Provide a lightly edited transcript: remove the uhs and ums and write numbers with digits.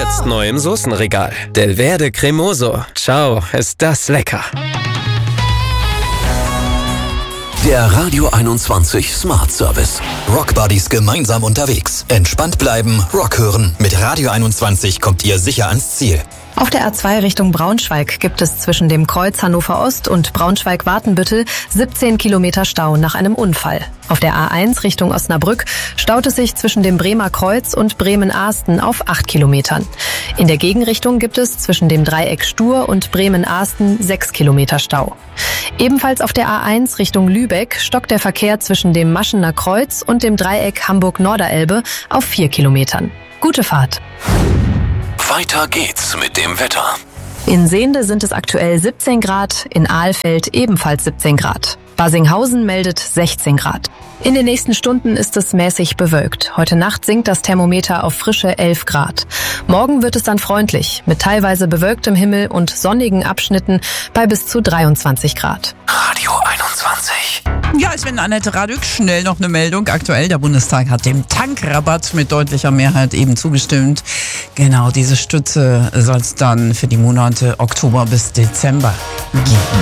Jetzt neu im Soßenregal. Delverde Cremoso. Ciao, ist das lecker. Der Radio 21 Smart Service. Rock Buddies gemeinsam unterwegs. Entspannt bleiben, Rock hören. Mit Radio 21 kommt ihr sicher ans Ziel. Auf der A2 Richtung Braunschweig gibt es zwischen dem Kreuz Hannover Ost und Braunschweig-Watenbüttel 17 Kilometer Stau nach einem Unfall. Auf der A1 Richtung Osnabrück staut es sich zwischen dem Bremer Kreuz und Bremen-Ahsten auf 8 Kilometern. In der Gegenrichtung gibt es zwischen dem Dreieck Stur und Bremen-Ahsten 6 Kilometer Stau. Ebenfalls auf der A1 Richtung Lübeck stockt der Verkehr zwischen dem Maschener Kreuz und dem Dreieck Hamburg-Norderelbe auf 4 Kilometern. Gute Fahrt! Weiter geht's mit dem Wetter. In Sehnde sind es aktuell 17 Grad, in Ahlfeld ebenfalls 17 Grad. Basinghausen meldet 16 Grad. In den nächsten Stunden ist es mäßig bewölkt. Heute Nacht sinkt das Thermometer auf frische 11 Grad. Morgen wird es dann freundlich, mit teilweise bewölktem Himmel und sonnigen Abschnitten bei bis zu 23 Grad. Radio 21. Ja, es wird Annette Radück. Schnell noch eine Meldung. Aktuell, der Bundestag hat dem Tankrabatt mit deutlicher Mehrheit eben zugestimmt. Genau, diese Stütze soll es dann für die Monate Oktober bis Dezember geben.